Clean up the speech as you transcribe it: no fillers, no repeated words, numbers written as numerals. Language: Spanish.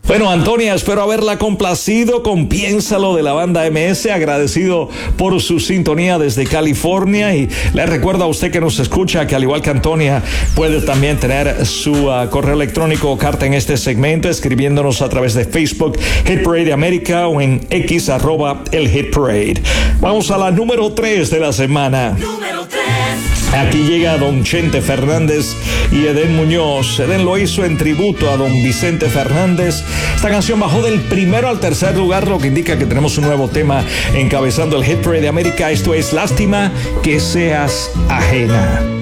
Bueno, Antonia, espero haberla complacido con Piénsalo de la banda MS, agradecido por su sintonía desde California, y le recuerdo a usted que nos escucha que al igual que Antonia puede también tener su correo electrónico o carta en este segmento escribiéndonos a través de Facebook Hit Parade América o en X @el Hit Parade. Vamos a la número 3 de la semana. Número 3. Aquí llega don Chente Fernández y Edén Muñoz. Edén lo hizo en tributo a don Vicente Fernández. Esta canción bajó del primero al tercer lugar, lo que indica que tenemos un nuevo tema encabezando el Hit Parade de América. Esto es Lástima que seas ajena.